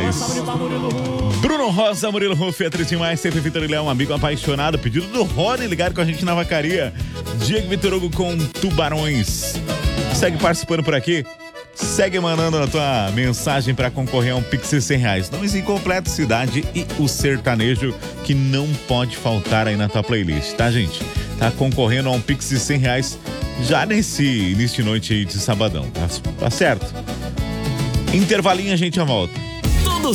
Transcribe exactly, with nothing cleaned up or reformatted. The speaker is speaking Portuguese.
demais. Bruno Rosa, Murilo Ruff, atriz demais, sempre Vitor e Léo, um amigo apaixonado. Pedido do Rony ligar com a gente na vacaria. Diego Vitor Hugo com Tubarões. Segue participando por aqui. Segue mandando a tua mensagem para concorrer a um Pix de cem reais. Nomes incompletos, cidade e o sertanejo que não pode faltar aí na tua playlist, tá, gente? Tá concorrendo a um Pix de cem reais já nesse início de noite aí de sabadão, tá, tá certo? Intervalinho, a gente já volta. Todo